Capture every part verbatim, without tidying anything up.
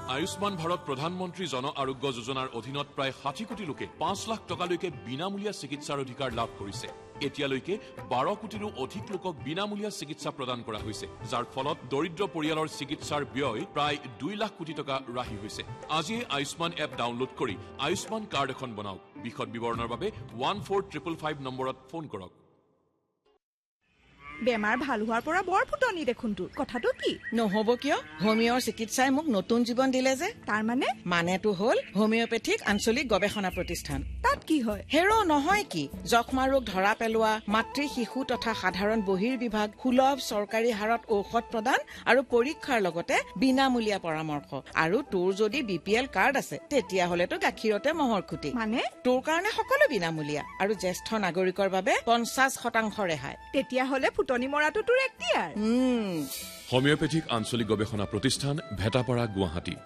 আয়ুষ্মান ভাৰত প্ৰধানমন্ত্ৰী জন আৰোগ্য যোজনাৰ অধীনত প্ৰায় ষাঠি কোটি লোকে পাঁচ লাখ টকালৈকে বিনামূলীয়া চিকিৎসাৰ অধিকাৰ লাভ কৰিছে। এতিয়ালৈকে বাৰ কোটিৰো অধিক লোকক বিনামূলীয়া চিকিৎসা প্ৰদান কৰা হৈছে, যাৰ ফলত দৰিদ্ৰ পৰিয়ালৰ চিকিৎসাৰ ব্যয় প্ৰায় দুই লাখ কোটি টকা ৰাহি হৈছে। আজিয়ে আয়ুষ্মান এপ ডাউনলোড কৰি আয়ুষ্মান কাৰ্ড এখন বনাওক। বিশদ বিৱৰণৰ বাবে ওৱান ফ'ৰ ট্ৰিপল ফাইভ নম্বৰত ফোন কৰক। বেমাৰ ভাল হোৱাৰ পৰা বৰ ফুটনি দেখোন তোৰ, কথাটো কি? নহব কিয়? হোমিঅ'ৰ চিকিৎসাই মোক নতুন জীৱন দিলে যে। তাৰ মানে? মানেটো হ'ল হোমিঅ'পেথিক আঞ্চলিক গৱেষণা প্ৰতিষ্ঠান। তাত কি হয়? হেৰ' নহয় কি, যক্ষ্মা ৰোগ ধৰা পেলোৱা, মাতৃ শিশু তথা সাধাৰণ বহিৰ্বিভাগ, সুলভ চৰকাৰী হাৰত ঔষধ প্ৰদান আৰু পৰীক্ষাৰ লগতে বিনামূলীয়া পৰামৰ্শ। আৰু তোৰ যদি বি পি এল কাৰ্ড আছে তেতিয়াহ'লেতো গাখীৰতে মহৰ খুটি। মানে তোৰ কাৰণে সকলো বিনামূলীয়া আৰু জ্যেষ্ঠ নাগৰিকৰ বাবে পঞ্চাছ শতাংশ ৰেহাই। তেতিয়াহ'লে ফুটনি মৰাটো তোৰ এক্তিয়াৰ। হোমিঅ'পেথিক আঞ্চলিক গৱেষণা প্ৰতিষ্ঠান, ভেটাপাৰা, গুৱাহাটী।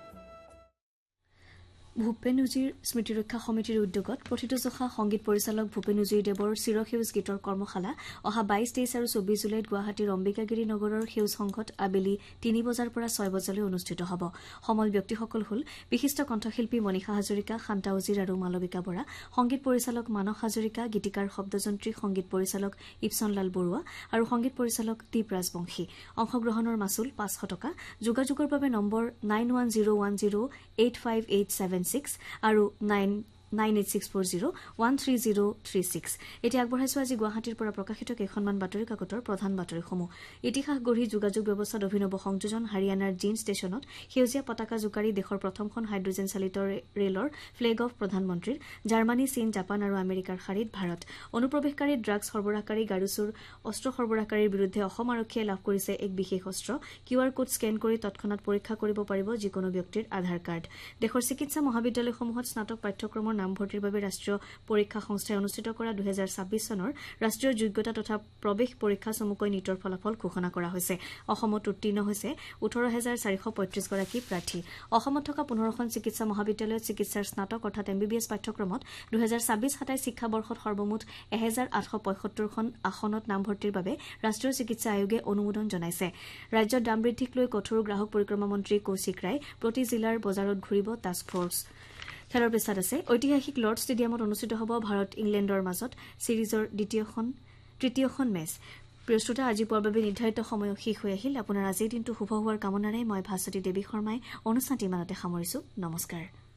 ভূপেন উজিৰ স্মৃতিৰক্ষা সমিতিৰ উদ্যোগত প্ৰথিতযশা সংগীত পৰিচালক ভূপেন উজিৰ দেৱৰ চিৰসেউজ গীতৰ কৰ্মশালা অহা বাইশ তেইছ আৰু চৌবিশ জুলাইত গুৱাহাটীৰ অম্বিকাগিৰি নগৰৰ সেউজ সংঘত আবেলি তিনি বজাৰ পৰা ছয় বজালৈ অনুষ্ঠিত হ'ব। সমল ব্যক্তিসকল হ'ল বিশিষ্ট কণ্ঠশিল্পী মনীষা হাজৰিকা, শান্তা উজিৰ আৰু মালবিকা বৰা, সংগীত পৰিচালক মানস হাজৰিকা, গীতিকাৰ শব্দযন্ত্ৰী সংগীত পৰিচালক ইপচনলাল বৰুৱা আৰু সংগীত পৰিচালক দীপ ৰাজবংশী। অংশগ্ৰহণৰ মাচুল পাঁচশ টকা। যোগাযোগৰ বাবে number nine one zero' one zero' eight five eight seven six আৰু nine nine eight six four zero' one three zero' three six. এতিয়া আগবঢ়াইছো আজি গুৱাহাটীৰ পৰা প্ৰকাশিত কেইখনমান বাতৰি কাকতৰ প্ৰধান বাতৰিসমূহ। ইতিহাস গঢ়ি যোগাযোগ ব্যৱস্থাত অভিনৱ সংযোজন। হাৰিয়ানাৰ জিন ষ্টেচনত সেউজীয়া পতাকা জোকাৰি দেশৰ প্ৰথমখন হাইড্ৰজেন চালিত ৰেলৰ ফ্লেগ অফ প্ৰধানমন্ত্ৰীৰ। জাৰ্মানী, চীন, জাপান আৰু আমেৰিকাৰ শাৰীত ভাৰত। অনুপ্ৰৱেশকাৰী ড্ৰাগছ সৰবৰাহকাৰী গাৰুচুৰ অস্ত্ৰ সৰবৰাহকাৰীৰ বিৰুদ্ধে অসম আৰক্ষীয়ে লাভ কৰিছে এক বিশেষ অস্ত্ৰ। কিউ আৰ কোড স্কেন কৰি তৎক্ষণাত পৰীক্ষা কৰিব পাৰিব যিকোনো ব্যক্তিৰ আধাৰ কাৰ্ড। দেশৰ চিকিৎসা মহাবিদ্যালয়সমূহত স্নাতক পাঠ্যক্ৰমৰ নামভৰ্তিৰ বাবে ৰাষ্ট্ৰীয় পৰীক্ষা সংস্থাই অনুষ্ঠিত কৰা দুহেজাৰ ছাব্বিছ চনৰ ৰাষ্ট্ৰীয় যোগ্যতা তথা প্ৰৱেশ পৰীক্ষা চমুকৈ নীটৰ ফলাফল ঘোষণা কৰা হৈছে। অসমত উত্তীৰ্ণ হৈছে ওঠৰ হাজাৰ চাৰিশ পঁয়ত্ৰিশ গৰাকী প্ৰাৰ্থী। অসমত থকা পোন্ধৰখন চিকিৎসা মহাবিদ্যালয়ত চিকিৎসাৰ স্নাতক অৰ্থাৎ এম বি বি এছ পাঠ্যক্ৰমত দুহেজাৰ ছাব্বিছ সাতাইছ শিক্ষাবৰ্ষত সৰ্বমুঠ এহেজাৰ আঠশ পঁয়সত্তৰখন আসনত নামভৰ্তিৰ বাবে ৰাষ্ট্ৰীয় চিকিৎসা আয়োগে অনুমোদন জনাইছে। ৰাজ্যত দাম বৃদ্ধিক লৈ কঠোৰ গ্ৰাহক পৰিক্ৰমা মন্ত্ৰী কৌশিক ৰায় প্ৰতি জিলাৰ বজাৰত ঘূৰিব টাস্ক ফ'ৰ্চ। খেলৰ পৃষ্ঠাত আছে ঐতিহাসিক লৰ্ড ষ্টেডিয়ামত অনুষ্ঠিত হ'ব ভাৰত ইংলেণ্ডৰ মাজত ছিৰিজৰ দ্বিতীয়খন তৃতীয়খন মেচ। প্ৰিয় শ্ৰোতা, আজি পোৱাৰ বাবে নিৰ্ধাৰিত সময় শেষ হৈ আহিল। আপোনাৰ আজিৰ দিনটো শুভ হোৱাৰ কামনাৰে মই ভাস্বতী দেৱী শৰ্মাই অনুষ্ঠানটি ইমানতে সামৰিছো। নমস্কাৰ।